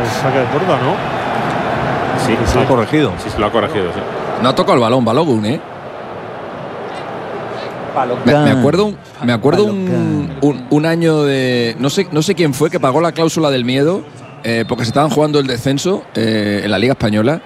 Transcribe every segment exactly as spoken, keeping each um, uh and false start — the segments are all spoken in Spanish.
es saque de puerta, ¿no? Sí, se lo ha corregido. Sí, se lo ha corregido, sí. No ha tocado el balón, Balogun, ¿eh? Me, me acuerdo, un, me acuerdo un, un, un año de... No sé, no sé quién fue que pagó la cláusula del miedo eh, porque se estaban jugando el descenso eh, en la Liga Española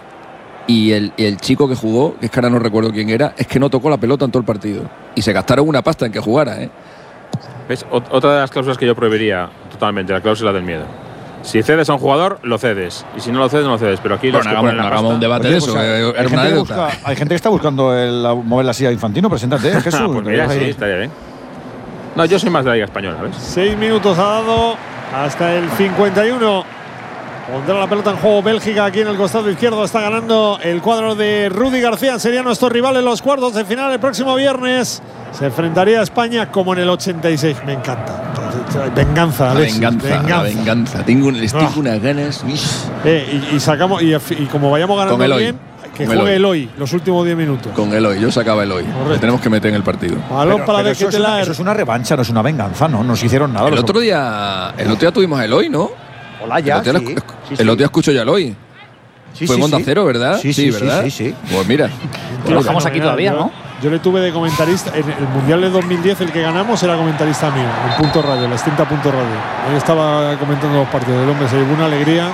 y el, y el chico que jugó, que es que ahora no recuerdo quién era, es que no tocó la pelota en todo el partido. Y se gastaron una pasta en que jugara, ¿eh? ¿Ves? Otra de las cláusulas que yo prohibiría totalmente, la cláusula del miedo. Si cedes a un jugador, lo cedes. Y si no lo cedes, no lo cedes. Pero aquí bueno, los que hagamos, ponen la hagamos pasta, un debate Oye, de pues, eso. hay, Eh, hay, gente que busca, hay gente que está buscando el, mover la silla de Infantino. Preséntate, ¿eh, Jesús? Ah, pues mira, sí, estaría bien. No, yo soy más de la Liga Española, ¿ves? Seis minutos ha dado hasta el cincuenta y uno. Pondrá la pelota en juego Bélgica aquí en el costado izquierdo. Está ganando el cuadro de Rudy García. Sería nuestro rival en los cuartos de final el próximo viernes. Se enfrentaría a España como en el ochenta y seis. Me encanta. Venganza, Alexis. Venganza, venganza. venganza. Tengo, les tengo oh. unas ganas. Eh, y, y sacamos y, y como vayamos ganando bien, que Con juegue Eloy. Eloy los últimos diez minutos. Con Eloy, yo sacaba Eloy. Le tenemos que meter en el partido. Balón pero, para pero de eso, es una, eso es una revancha, no es una venganza, ¿no? No se hicieron nada. El otro día, el otro día tuvimos a Eloy, ¿no? Hola, ya. El otro día, sí, el sí, otro día sí. escucho ya a Eloy. Sí, Fue sí, en Onda sí. Cero, ¿verdad? Sí, sí, ¿verdad? sí, sí, sí. Pues mira. Lo dejamos aquí todavía, ¿no? Yo, yo le tuve de comentarista en el Mundial de dos mil diez, el que ganamos era comentarista mío, en Punto Radio, la extinta Punto Radio. Ahí estaba comentando los partidos. El hombre se llevó una alegría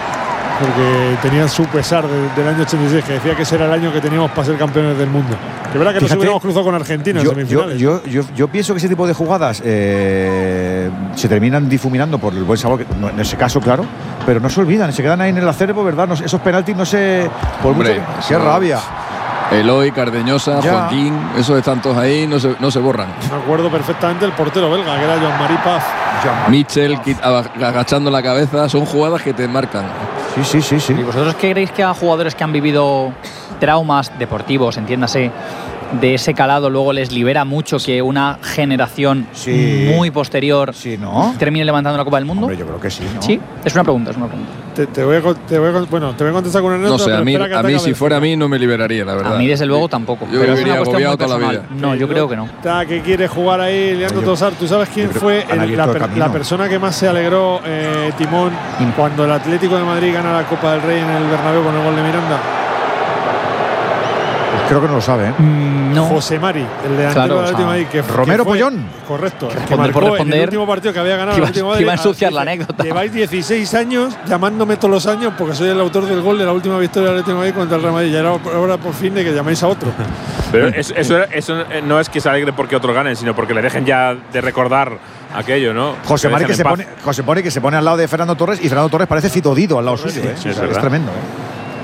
porque tenía su pesar de, del año ochenta y seis, que decía que ese era el año que teníamos para ser campeones del mundo. Que verdad que Fíjate, nos hubiéramos cruzado con Argentina yo, en semifinales. Yo, yo, yo, yo pienso que ese tipo de jugadas eh, se terminan difuminando por el buen sabor, que, no, en ese caso, claro, pero no se olvidan, se quedan ahí en el acervo, ¿verdad? No, esos penaltis no se. Por Hombre, mucho que, ¡qué rabia! Eloy, Cardeñosa, Ya. Joaquín, esos están todos ahí, no se, no se borran. Me acuerdo perfectamente el portero belga, que era Jean-Marie Paz. Mitchell quit- agachando la cabeza, son jugadas que te marcan. Sí, sí, sí, sí. ¿Y vosotros creéis que a jugadores que han vivido traumas deportivos, entiéndase, de ese calado, luego les libera mucho que una generación Sí. muy posterior Sí, ¿no? termine levantando la Copa del Mundo? Hombre, yo creo que sí, ¿no? Sí, es una pregunta, es una pregunta. Te, te voy a, con- te voy a, con- bueno, te voy a contestar con una No anécdota. sé, a pero mí, espera que a te mí acabe. si fuera a mí no me liberaría, la verdad. A mí desde luego tampoco. Yo pero es viviría una cuestión muy agobiado toda la personal. vida. No, yo creo que no. Está que quiere jugar ahí liando Yo- tosar. ¿Tú sabes quién yo creo fue que han el- la, abierto el per- camino. la persona que más se alegró, eh, Timón, cuando el Atlético de Madrid gana la Copa del Rey en el Bernabéu con el gol de Miranda? Pues creo que no lo sabe, ¿eh? Mm, no. José Mari, el de Claro, Antiguo o del sea, Atlético de Madrid. Que, Romero que fue- Pollón. Correcto. el que Responder por marcó en el responder. último partido que había ganado Que el iba- Atlético de que iba a Madrid. ensuciar la Dice, anécdota. Lleváis dieciséis años llamándome todos los años porque soy el autor del gol de la última victoria del Atlético de Madrid contra el Real Madrid. Ya era hora por fin de que llaméis a otro. Pero es- eso, eso no es que se alegre porque otros ganen, sino porque le dejen ya de recordar aquello, ¿no? José Mari dejen que en se paz. pone, José Mari que se pone al lado de Fernando Torres y Fernando Torres parece Fito Dido al lado suyo, ¿eh? sí, es es, verdad. tremendo, ¿eh?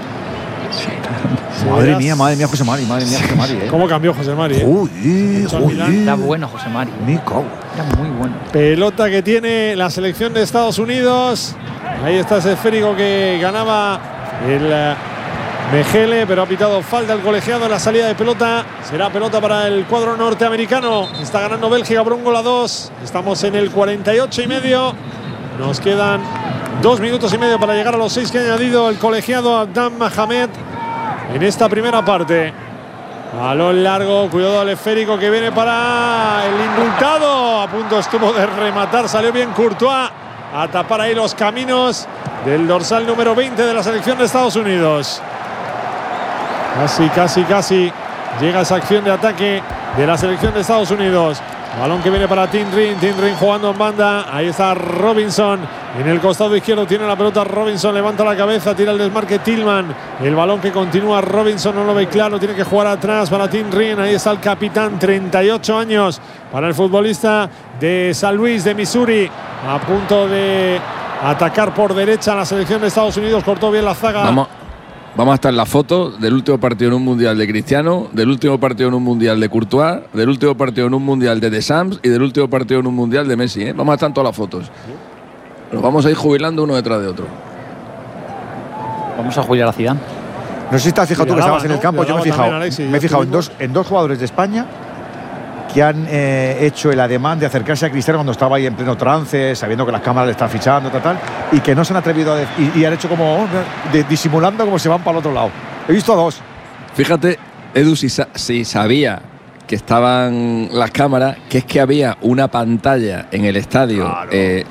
Madre mía, madre mía, José Mari, madre mía, José Mari, ¿eh? ¿Cómo cambió José Mari? eh? Uy, Mucho al Milán. Era uy. bueno José Mari. Me cago. Era muy bueno. Pelota que tiene la selección de Estados Unidos. Ahí está ese esférico que ganaba el eh, Mejele, pero ha pitado falta el colegiado en la salida de pelota. Será pelota para el cuadro norteamericano. Está ganando Bélgica por un gol a dos. Estamos en el cuarenta y ocho y medio. Nos quedan dos minutos y medio para llegar a los seis que ha añadido el colegiado Abdam Mahamed en esta primera parte. Balón largo, cuidado al esférico que viene para el indultado. A punto estuvo de rematar, salió bien Courtois a tapar ahí los caminos del dorsal número veinte de la selección de Estados Unidos. Casi, casi, casi llega esa acción de ataque de la selección de Estados Unidos. Balón que viene para Tim Rin, Tim Rin jugando en banda. Ahí está Robinson en el costado izquierdo, tiene la pelota Robinson, levanta la cabeza, tira el desmarque Tillman. El balón que continúa Robinson, no lo ve claro, tiene que jugar atrás para Tim Rin. Ahí está el capitán, treinta y ocho años para el futbolista de San Luis de Missouri, a punto de atacar por derecha la selección de Estados Unidos. Cortó bien la zaga. Vamos, vamos a estar en la foto del último partido en un mundial de Cristiano, del último partido en un mundial de Courtois, del último partido en un mundial de Deschamps y del último partido en un mundial de Messi, ¿eh? Vamos a estar en todas las fotos. Nos vamos a ir jubilando uno detrás de otro. Vamos a jubilar a Zidane. No sé si te has fijado tú que Alaba, estabas en el ¿no? campo. Y Yo me he Alaba fijado, también, Alexis, me he ya fijado en estuvimos. dos, en dos jugadores de España que han eh, hecho el ademán de acercarse a Cristiano cuando estaba ahí en pleno trance, sabiendo que las cámaras le están fichando, tal, tal, y que no se han atrevido a decir, y, y han hecho como oh, de- disimulando como se van para el otro lado. He visto a dos. Fíjate, Edu, si, sa- si sabía que estaban las cámaras, que es que había una pantalla en el estadio Claro. eh,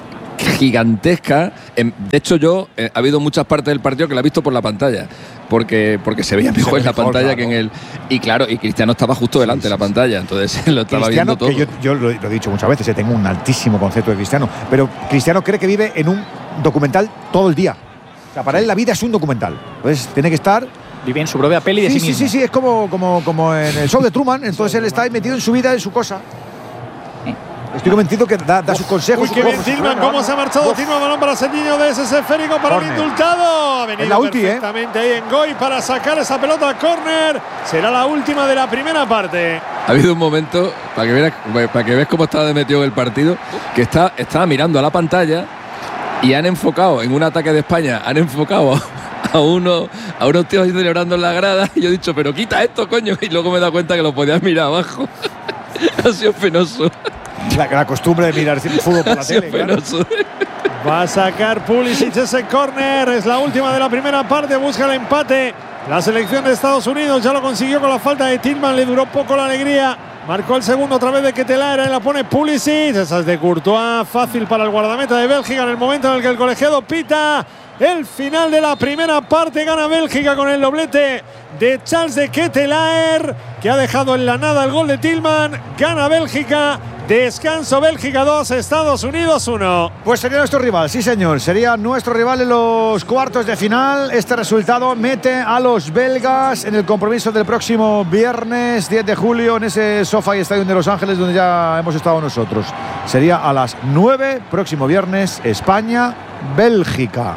gigantesca. De hecho, yo eh, ha habido muchas partes del partido que la he visto por la pantalla, porque, porque se veía mejor se en la mejor, pantalla claro. que en el. Y claro, y Cristiano estaba justo delante sí, sí, de la pantalla, entonces lo estaba Cristiano, viendo todo. Que yo yo lo, lo he dicho muchas veces, tengo un altísimo concepto de Cristiano, pero Cristiano cree que vive en un documental todo el día. O sea, para él la vida es un documental. Entonces tiene que estar. Vive en su propia peli de sí, sí, sí mismo. Sí, sí, sí, es como, como, como en el show de Truman. Entonces él está ahí metido en su vida, en su cosa. Estoy convencido que da, da sus consejos. Uy, qué bien Tillman, cómo se ha marchado Tillman, balón para Serginho de ese esférico para el indultado. Ha venido la ulti, perfectamente ¿eh? ahí en Goy para sacar esa pelota a córner. Será la última de la primera parte. Ha habido un momento, para que veas, para que veas cómo estaba de metido en el partido, que está, estaba mirando a la pantalla y han enfocado en un ataque de España, han enfocado a uno a unos tíos ahí celebrando en la grada y yo he dicho, pero quita esto, coño, y luego me he dado cuenta que lo podías mirar abajo. Ha sido penoso. La, la costumbre de mirar fútbol por la tele, claro. Va a sacar Pulisic ese córner. Es la última de la primera parte. Busca el empate. La selección de Estados Unidos ya lo consiguió con la falta de Tillman. Le duró poco la alegría. Marcó el segundo otra vez de Ketelaere. La pone Pulisic. Esa es de Courtois. Fácil para el guardameta de Bélgica en el momento en el que el colegiado pita el final de la primera parte. Gana Bélgica con el doblete de Charles de Ketelaere, que ha dejado en la nada el gol de Tillman. Gana Bélgica. Descanso, Bélgica dos, Estados Unidos uno. Pues sería nuestro rival, sí señor. Sería nuestro rival en los cuartos de final. Este resultado mete a los belgas en el compromiso del próximo viernes diez de julio en ese SoFi Stadium de Los Ángeles, donde ya hemos estado nosotros. Sería a las nueve, próximo viernes, España-Bélgica.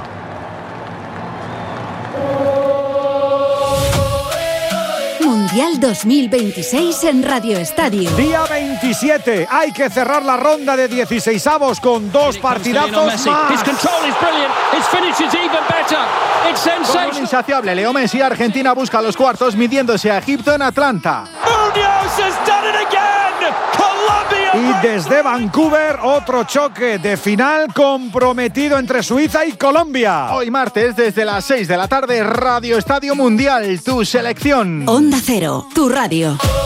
Mundial dos mil veintiséis en Radio Estadio. Día veintisiete. Hay que cerrar la ronda de dieciseisavos con dos partidazos más. Con un insaciable Leo Messi, Argentina busca los cuartos midiéndose a Egipto en Atlanta. Y desde Vancouver, otro choque de final comprometido entre Suiza y Colombia. Hoy martes, desde las seis de la tarde, Radio Estadio Mundial, tu selección. Onda Cero, tu radio.